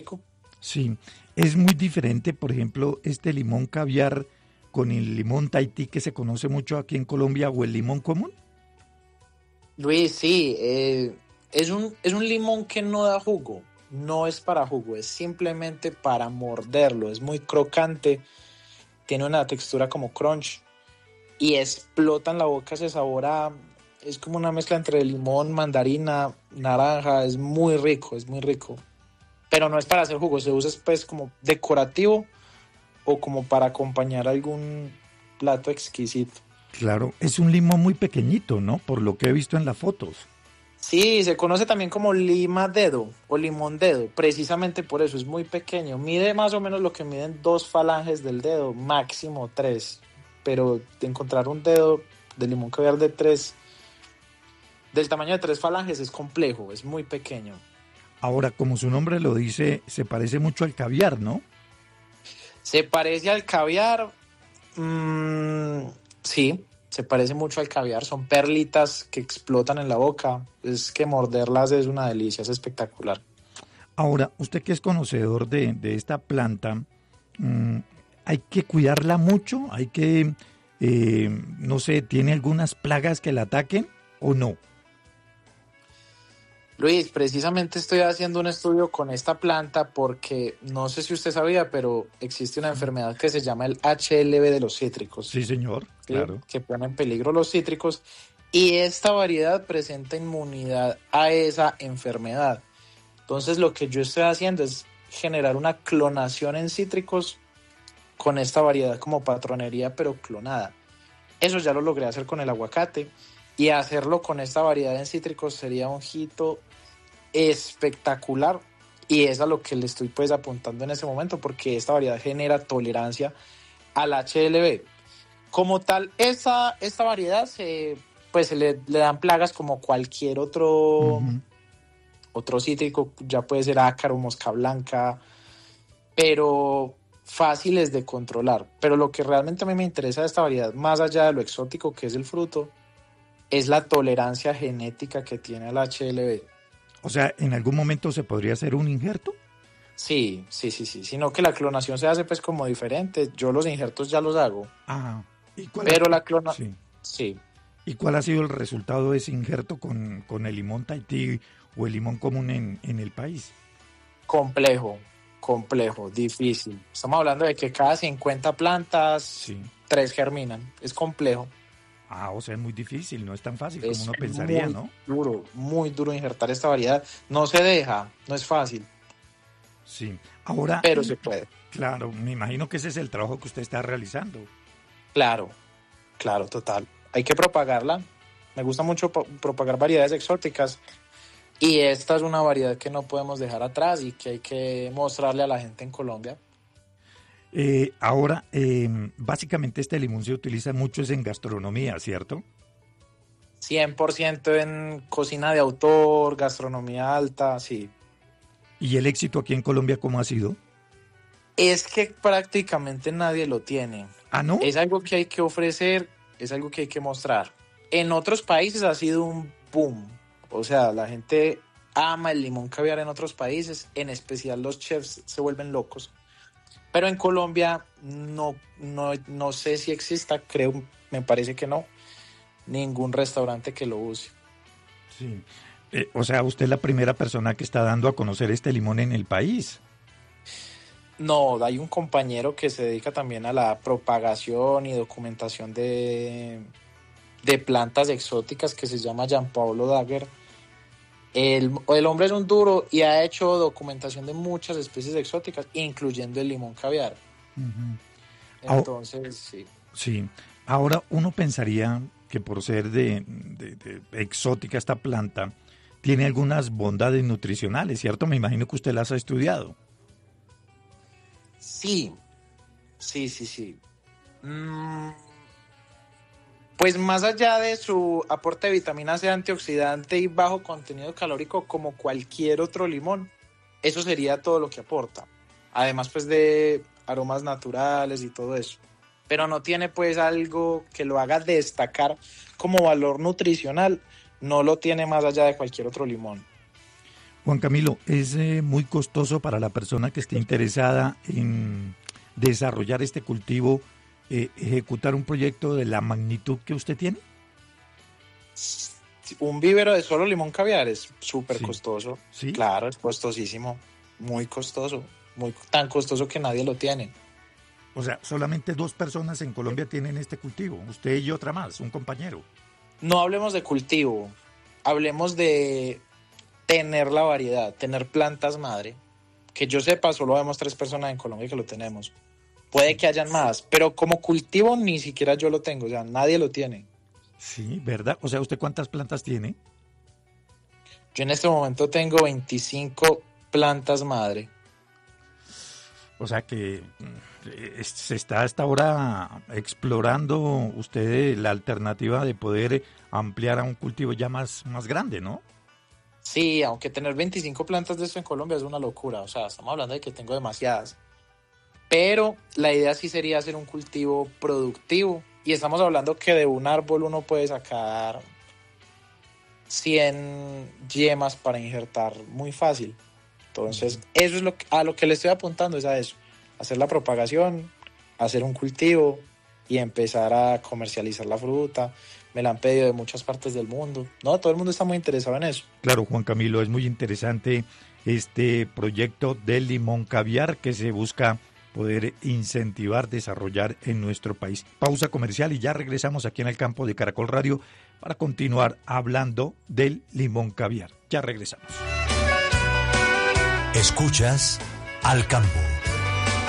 Sí, es muy diferente, por ejemplo, este limón caviar con el limón Tahití que se conoce mucho aquí en Colombia o el limón común. Luis, sí, es un limón que no da jugo, no es para jugo, es simplemente para morderlo, es muy crocante, tiene una textura como crunch y explota en la boca ese sabor es como una mezcla entre limón, mandarina, naranja, es muy rico, es muy rico. Pero no es para hacer jugo, se usa pues como decorativo o como para acompañar algún plato exquisito. Claro, es un limón muy pequeñito, ¿no? Por lo que he visto en las fotos. Sí, se conoce también como lima dedo o limón dedo, precisamente por eso es muy pequeño. Mide más o menos lo que miden dos falanges del dedo, máximo tres. Pero de encontrar un dedo de limón caviar de tres, del tamaño de tres falanges es complejo, es muy pequeño. Ahora, como su nombre lo dice, se parece mucho al caviar, ¿no? ¿Se parece al caviar? Mm, sí, se parece mucho al caviar. Son perlitas que explotan en la boca. Es que morderlas es una delicia, es espectacular. Ahora, usted que es conocedor de esta planta, mm, hay que cuidarla mucho, hay que, no sé, ¿tiene algunas plagas que la ataquen o no? Luis, precisamente estoy haciendo un estudio con esta planta porque no sé si usted sabía, pero existe una Sí, enfermedad que se llama el HLV de los cítricos, sí, señor, ¿sí? claro. Que pone en peligro los cítricos y esta variedad presenta inmunidad a esa enfermedad. Entonces lo que yo estoy haciendo es generar una clonación en cítricos con esta variedad como patronería, pero clonada. Eso ya lo logré hacer con el aguacate y hacerlo con esta variedad en cítricos sería un hito espectacular y es a lo que le estoy pues apuntando en ese momento porque esta variedad genera tolerancia al HLB. Como tal, esta variedad se le dan plagas como cualquier Ujú. otro cítrico, ya puede ser ácaro, mosca blanca, pero fáciles de controlar. Pero lo que realmente a mí me interesa de esta variedad, más allá de lo exótico que es el fruto, es la tolerancia genética que tiene al HLB. O sea, ¿en algún momento se podría hacer un injerto? Sí, sí, sí, sí, sino que la clonación se hace pues como diferente. Yo los injertos ya los hago, Ah, ¿y pero la clona, sí. sí, ¿Y cuál ha sido el resultado de ese injerto con el limón Tahití o el limón común en el país? complejo, complejo, difícil. Estamos hablando de que cada 50 plantas, Sí. 3 germinan. Es complejo, Ah, o sea, es muy difícil, no es tan fácil como es uno pensaría, ¿no? muy duro injertar esta variedad. No se deja, no es fácil, Sí. Ahora, pero se puede. claro, me imagino que ese es el trabajo que usted está realizando. Claro, claro, total. Hay que propagarla. Me gusta mucho propagar variedades exóticas. Y esta es una variedad que no podemos dejar atrás y que hay que mostrarle a la gente en Colombia. Ahora, básicamente este limón se utiliza mucho es en gastronomía, ¿cierto? 100% en cocina de autor, gastronomía alta, sí. ¿Y el éxito aquí en Colombia cómo ha sido? Es que prácticamente nadie lo tiene. Ah, ¿no? Es algo que hay que ofrecer, es algo que hay que mostrar. En otros países ha sido un boom. O sea, la gente ama el limón caviar en otros países, en especial los chefs se vuelven locos. Pero en Colombia no sé si exista, creo, me parece que no, ningún restaurante que lo use. Sí. O sea, usted es la primera persona que está dando a conocer este limón en el país. No, hay un compañero que se dedica también a la propagación y documentación de plantas exóticas que se llama Gianpaolo Dagger. El hombre es un duro y ha hecho documentación de muchas especies exóticas, incluyendo el limón caviar. Ujú. Au- Entonces, sí. sí. Ahora uno pensaría que por ser de exótica esta planta, tiene algunas bondades nutricionales, ¿cierto? Me imagino que usted las ha estudiado. Sí, sí, sí, sí. Mm, Pues más allá de su aporte de vitamina C antioxidante y bajo contenido calórico como cualquier otro limón, eso sería todo lo que aporta. Además pues de aromas naturales y todo eso. Pero no tiene pues algo que lo haga destacar como valor nutricional, no lo tiene más allá de cualquier otro limón. Juan Camilo, ¿es muy costoso para la persona que esté interesada en desarrollar este cultivo, ejecutar un proyecto de la magnitud que usted tiene? Un vivero de solo limón caviar es súper Sí. costoso. ¿Sí? Claro, es costosísimo, muy costoso, tan costoso que nadie lo tiene. O sea, solamente 2 personas en Colombia tienen este cultivo, usted y otra más, un compañero. No hablemos de cultivo, hablemos de tener la variedad, tener plantas madre. Que yo sepa, solo vemos 3 personas en Colombia que lo tenemos. Puede que hayan más, pero como cultivo ni siquiera yo lo tengo, o sea, nadie lo tiene. Sí, ¿verdad? O sea, ¿usted cuántas plantas tiene? Yo en este momento tengo 25 plantas madre. O sea que se está hasta ahora explorando usted la alternativa de poder ampliar a un cultivo ya más grande, ¿no? Sí, aunque tener 25 plantas de esto en Colombia es una locura, o sea, estamos hablando de que tengo demasiadas. Pero la idea sí sería hacer un cultivo productivo. Y estamos hablando que de un árbol uno puede sacar 100 yemas para injertar muy fácil. Entonces, eso es a lo que le estoy apuntando, es a eso. Hacer la propagación, hacer un cultivo y empezar a comercializar la fruta. Me la han pedido de muchas partes del mundo. No, todo el mundo está muy interesado en eso. Claro, Juan Camilo, es muy interesante este proyecto del limón caviar que se busca poder incentivar, desarrollar en nuestro país. Pausa comercial y ya regresamos aquí en el campo de Caracol Radio para continuar hablando del limón caviar. Ya regresamos. Escuchas Al Campo.